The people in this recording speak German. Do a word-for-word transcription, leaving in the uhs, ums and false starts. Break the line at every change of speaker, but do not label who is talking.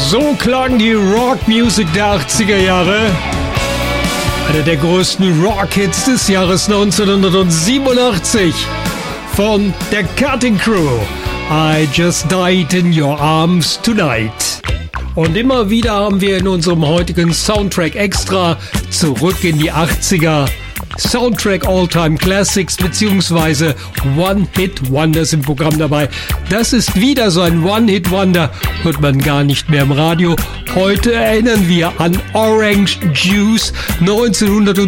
So klang die Rockmusik der achtziger Jahre. Einer der größten Rock-Hits des Jahres neunzehnhundertsiebenundachtzig von der Cutting Crew. I Just Died in Your Arms Tonight. Und immer wieder haben wir in unserem heutigen Soundtrack Extra zurück in die achtziger Soundtrack All-Time Classics bzw. One-Hit-Wonders im Programm dabei. Das ist wieder so ein One-Hit-Wonder, hört man gar nicht mehr im Radio. Heute erinnern wir an Orange Juice, neunzehnhundertsiebenundachtzig